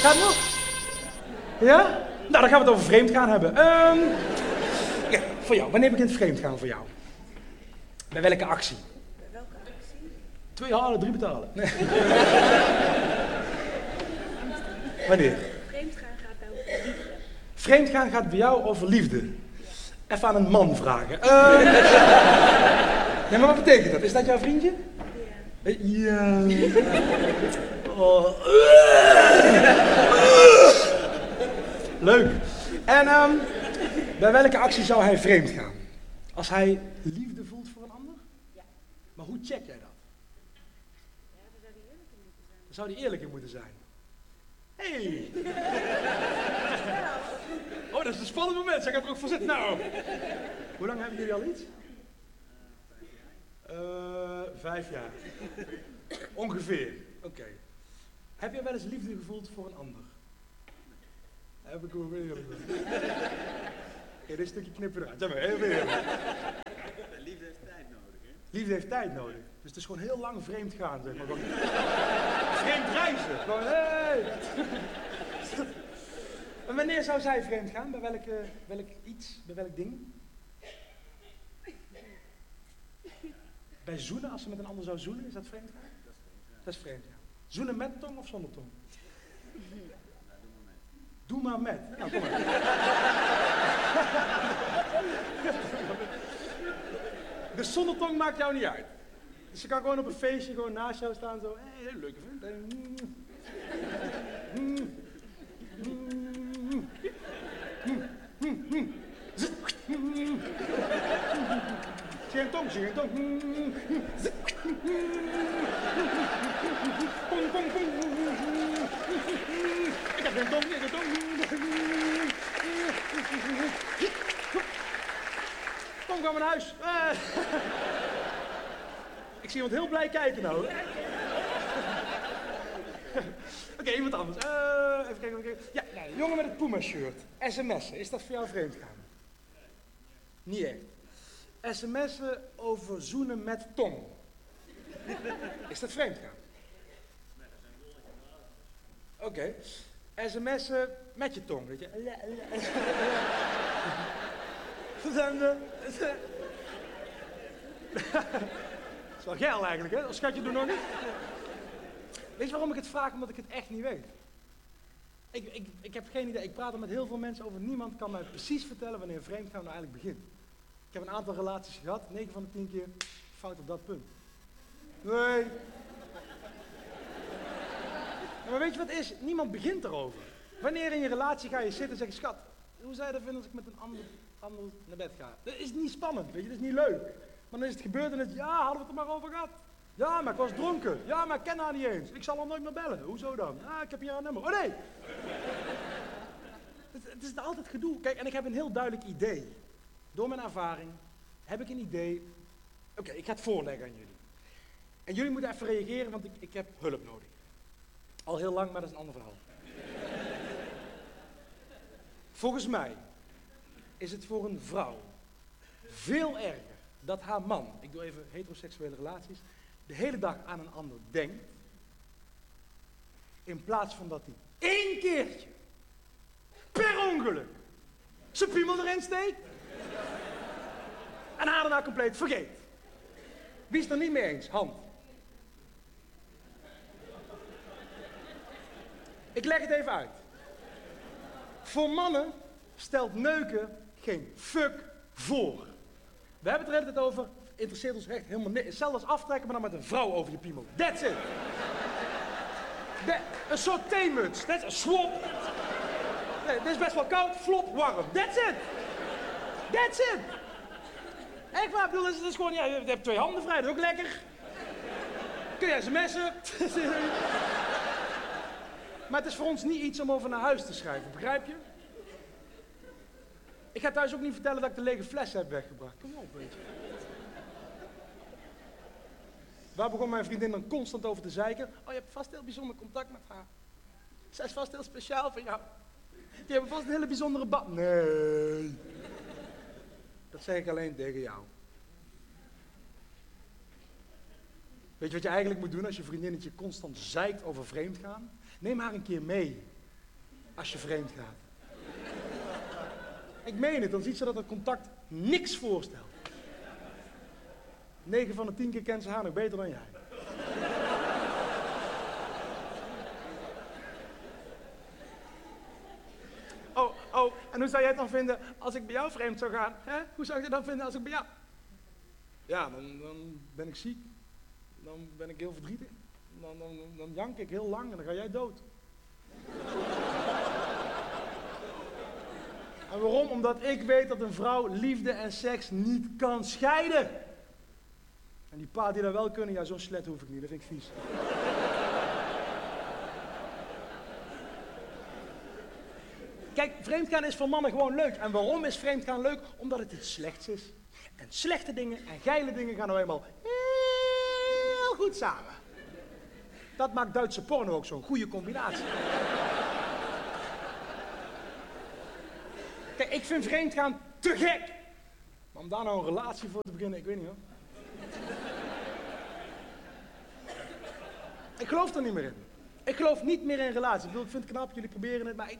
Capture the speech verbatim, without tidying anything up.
Gaat nog? Ja? Nou, dan gaan we het over vreemdgaan hebben. Um, ja, voor jou. Wanneer begint vreemdgaan voor jou? Bij welke actie? Bij welke actie? Twee halen, drie betalen. Nee. Wanneer? Vreemdgaan gaat bij over liefde. Vreemdgaan gaat bij jou over liefde. Even aan een man vragen. Uh, nee, maar wat betekent dat? Is dat jouw vriendje? Ja. Ja. Oh. Leuk. En um, bij welke actie zou hij vreemd gaan? Als hij liefde voelt voor een ander? Ja. Maar hoe check jij dat? Ja, daar zou hij eerlijk in moeten zijn. Dan zou hij eerlijk in moeten zijn. Hé! Hey. Oh, dat is een spannend moment. Zeg ik er ook voor zitten. Nou, hoe lang hebben jullie al iets? Uh, vijf jaar. Ongeveer. Oké. Okay. Heb jij wel eens liefde gevoeld voor een ander? Heb ik ook weer eerlijk. Oké, dit stukje knippen eruit. Zeg maar, even eerlijk. Liefde heeft tijd nodig, hè? Liefde heeft tijd nodig. Dus het is gewoon heel lang vreemd gaan, zeg maar. Gewoon vreemd reizen. Gewoon, hey. En wanneer zou zij vreemd gaan? Bij welk, uh, welk iets? Bij welk ding? Bij zoenen, als ze met een ander zou zoenen, is dat vreemd gaan? Dat is vreemd, ja. Zoenen met tong of zonder tong? Doe maar met. Nou, kom maar. De zonder tong maakt jou niet uit. Dus je kan gewoon op een feestje gewoon naast jou staan zo. Hé, hey, hele leuke vriend. Zie je een tong, zie je een tong. Pong, pong, pong. Ik heb geen tong, ik heb een tong. Kom, gaan we naar huis. Uh. Ik zie iemand heel blij kijken nou. Oké, okay, iemand anders. Uh, even kijken, even kijken. Ja, nou, jongen met het Puma-shirt. sms'en, is dat voor jou vreemd gaan? Niet echt. sms'en over zoenen met tong. Is dat vreemd gaan? Oké. Okay. sms'en met je tong, weet je. Verzenden. Dat is wel geil eigenlijk, hè? Als schatje doe nog niet. Weet je waarom ik het vraag? Omdat ik het echt niet weet. Ik, ik, ik heb geen idee. Ik praat er met heel veel mensen over. Niemand kan mij precies vertellen wanneer vreemdgaan nou eigenlijk begint. Ik heb een aantal relaties gehad. negen van de tien keer fout op dat punt. Nee. Maar weet je wat het is? Niemand begint erover. Wanneer in je relatie ga je zitten en zeg je, schat, hoe zou je dat vinden als ik met een ander, ander naar bed ga? Dat is niet spannend, weet je, dat is niet leuk. Maar dan is het gebeurd en het, ja, hadden we het er maar over gehad. Ja, maar ik was dronken. Ja, maar ik ken haar niet eens. Ik zal haar nooit meer bellen. Hoezo dan? Ah, ik heb hier haar nummer. Oh nee! het, het is altijd gedoe. Kijk, en ik heb een heel duidelijk idee. Door mijn ervaring heb ik een idee. Oké, okay, ik ga het voorleggen aan jullie. En jullie moeten even reageren, want ik, ik heb hulp nodig. Al heel lang, maar dat is een ander verhaal. Volgens mij is het voor een vrouw veel erger dat haar man, ik doe even heteroseksuele relaties, de hele dag aan een ander denkt, in plaats van dat hij één keertje, per ongeluk, zijn piemel erin steekt en haar daarna compleet vergeet. Wie is het er niet mee eens? Hand. Ik leg het even uit. Voor mannen stelt neuken geen fuck voor. We hebben het er altijd over, interesseert ons recht helemaal niks. Hetzelfde als aftrekken, maar dan met een vrouw over je piemel. That's it. De, een soort theemuts. That's a swap. Nee, dit is best wel koud, flop, warm. That's it. That's it. Echt waar, ik bedoel, het is gewoon, ja, je hebt twee handen vrij, dat is ook lekker. Kun je sms'en. Maar het is voor ons niet iets om over naar huis te schrijven, begrijp je? Ik ga thuis ook niet vertellen dat ik de lege fles heb weggebracht. Kom op, weet je. Waar begon mijn vriendin dan constant over te zeiken? Oh, je hebt vast heel bijzonder contact met haar. Zij is vast heel speciaal voor jou. Die hebben vast een hele bijzondere band. Nee. Dat zeg ik alleen tegen jou. Weet je wat je eigenlijk moet doen als je vriendinnetje constant zeikt over vreemdgaan? Neem haar een keer mee als je vreemd gaat. Ik meen het, dan ziet ze dat het contact niks voorstelt. negen van de tien keer kent ze haar nog beter dan jij. Oh, oh, en hoe zou jij het dan vinden als ik bij jou vreemd zou gaan? Hè? Hoe zou je het dan vinden als ik bij jou... Ja, dan, dan ben ik ziek. Dan ben ik heel verdrietig. Dan, dan, dan jank ik heel lang en dan ga jij dood. En waarom? Omdat ik weet dat een vrouw liefde en seks niet kan scheiden. En die pa die dat wel kunnen, ja, zo'n slet hoef ik niet, dat vind ik vies. Kijk, vreemdgaan is voor mannen gewoon leuk. En waarom is vreemdgaan leuk? Omdat het iets slechts is. En slechte dingen en geile dingen gaan nou eenmaal heel goed samen. Dat maakt Duitse porno ook zo'n goede combinatie. Kijk, ik vind vreemdgaan te gek. Maar om daar nou een relatie voor te beginnen, ik weet niet hoor. Ik geloof er niet meer in. Ik geloof niet meer in relaties. Ik bedoel, ik vind het knap, jullie proberen het, maar ik,